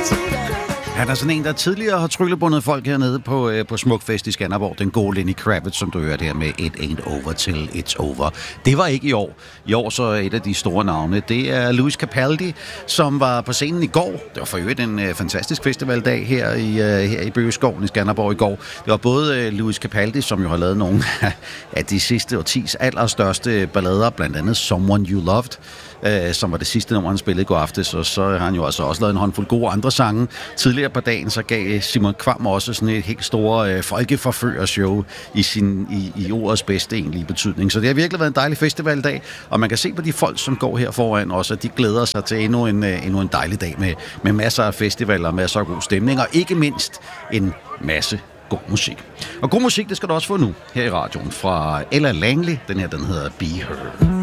Han er sådan en, der tidligere har tryllebundet folk hernede på Smukfest i Skanderborg. Den gode Lenny Kravitz, som du hørte her med It Ain't Over Till It's Over. Det var ikke i år. I år så er et af de store navne. Det er Lewis Capaldi, som var på scenen i går. Det var for øvrigt en fantastisk festivaldag her i Bøgeskoven i Skanderborg i går. Det var både Lewis Capaldi, som jo har lavet nogle af de sidste årtis allerstørste ballader, blandt andet Someone You Loved, som var det sidste nummer, han spillede i går aftes, og så har han jo altså også lavet en håndfuld gode andre sange. Tidligere på dagen, så gav Simon Kvam også sådan et helt store folkeforførershow i ordets bedste egentlige betydning. Så det har virkelig været en dejlig festivaldag, og man kan se på de folk, som går her foran også, at de glæder sig til endnu en dejlig dag med masser af festivaler, masser af god stemning, og ikke mindst en masse god musik. Og god musik, det skal du også få nu her i radioen fra Ella Langley. Den her, den hedder Be Her.